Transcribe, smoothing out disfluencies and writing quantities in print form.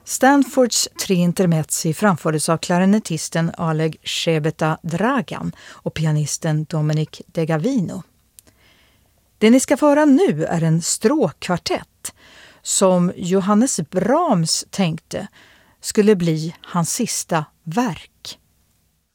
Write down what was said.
Stanfords tre intermezzi framfördes av klarinettisten Oleg Shebeta-Dragan och pianisten Dominic De Gavino. Det ni ska få höra nu är en stråkkvartett som Johannes Brahms tänkte skulle bli hans sista verk.